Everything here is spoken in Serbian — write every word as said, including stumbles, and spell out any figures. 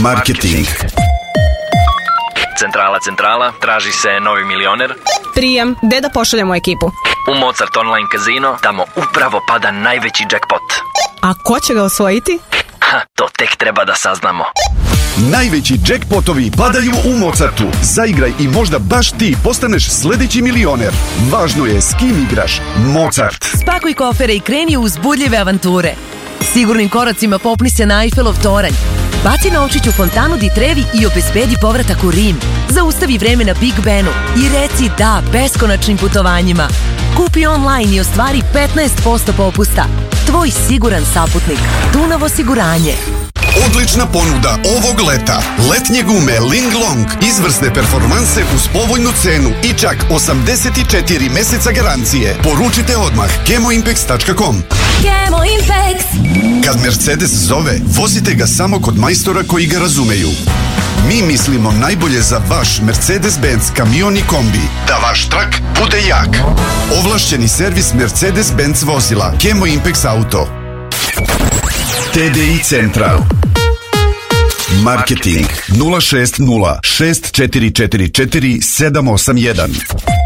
Marketing. Centrala, centrala, traži se novi milioner. Prijem, gde da pošaljemo ekipu? U Mozart Online Casino, tamo upravo pada najveći jackpot. A ko će ga osvojiti? Ha, to tek treba da saznamo. Najveći jackpotovi padaju u Mozartu. Zaigraj i možda baš ti postaneš sledeći milioner. Važno je s kim igraš. Mozart. Spakuj kofere i kreni u uzbudljive avanture. Sigurnim koracima popni se na Eiffelov toranj. Baci novčić u fontanu di Trevi i obezbedi povratak u Rim. Zaustavi vreme na Big Benu i reci da beskonačnim putovanjima. Kupi online i ostvari petnaest posto popusta. Tvoj siguran saputnik. Dunav osiguranje. Odlična ponuda ovog leta. Letnje gume Linglong. Izvrsne performanse uz povoljnu cenu i čak osamdeset četiri meseca garancije. Poručite odmah kemoimpex tačka com. Kemoimpex. Kad Mercedes zove, vozite ga samo kod majstora koji ga razumeju. Mi mislimo najbolje za vaš Mercedes-Benz kamion i kombi. Da vaš trak bude jak. Ovlašćeni servis Mercedes-Benz vozila. Kemoimpex Auto. T D I Central. Marketing nula šest nula šest četiri četiri četiri sedam osam jedan.